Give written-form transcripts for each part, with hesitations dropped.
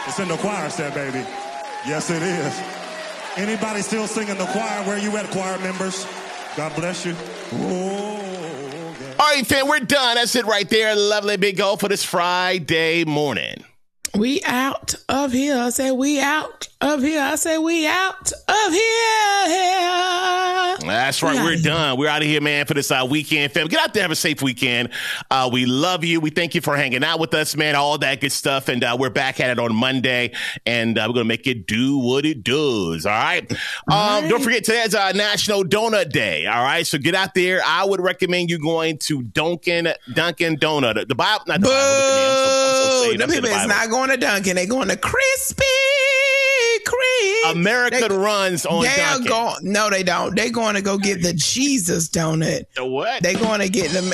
It's in the choir set, baby. Yes, it is. Anybody still singing the choir? Where you at, choir members? God bless you. Oh, yeah. All right, fam, we're done. That's it right there. Lovely big goal for this Friday morning. We out of here. I say we out of here. I say we out of here. That's right. We're done. We're out of here, man, for this weekend, fam. Get out there. Have a safe weekend. We love you. We thank you for hanging out with us, man. All that good stuff. And we're back at it on Monday. And we're going to make it do what it does. All right. Don't forget, today's National Donut Day. All right. So get out there. I would recommend you going to Dunkin' Donut. The Bible. Not the Bible. I'm so the people is not going to Dunkin'. They're going to Krispy Kreme. America runs on Dunkin'. No, they don't. They're going to go get the Jesus donut. The what? They're going to get the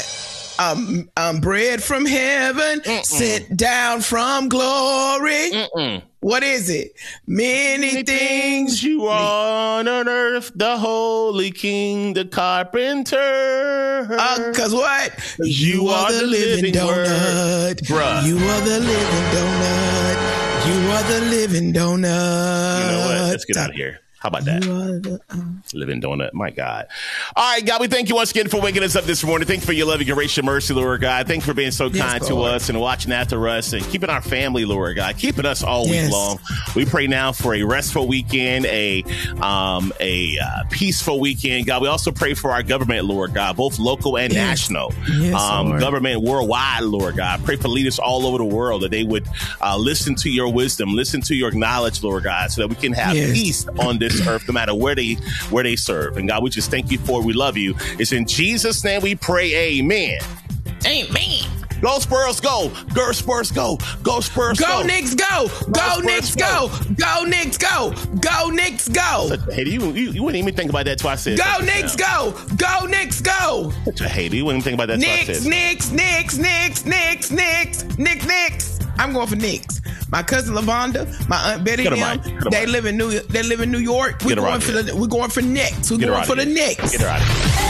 bread from heaven, sent down from glory. What is it? Many things you on earth, the Holy King, the Carpenter. Cause what? You are the living donut. Bruh. You are the living donut. You are the living donut. You know what? Let's get out of here. How about that? Living donut. My God. All right, God, we thank you once again for waking us up this morning. Thank you for your love, your grace, your mercy, Lord God. Thank you for being so kind to us and watching after us and keeping our family, Lord God, keeping us all week long. We pray now for a restful weekend, a peaceful weekend. God, we also pray for our government, Lord God, both local and national. Government worldwide, Lord God. Pray for leaders all over the world that they would listen to your wisdom, listen to your knowledge, Lord God, so that we can have peace on this earth, no matter where they serve. And God, we just thank you for it. We love you. It's in Jesus' name we pray. Amen. Amen. Go Spurs, go. Go Spurs, go. Go Spurs, go. Go Knicks, go. Go Knicks, go. Go Knicks, go. Go Knicks, go. Hey, you wouldn't even think about that till I said go Knicks, go. Go Knicks, go. Such a hater. You wouldn't think about that till I said Knicks. I'm going for Knicks. My cousin Lavonda, my aunt Betty, they live in New York. We're going for Knicks. We're going for the Knicks. Get her out of here.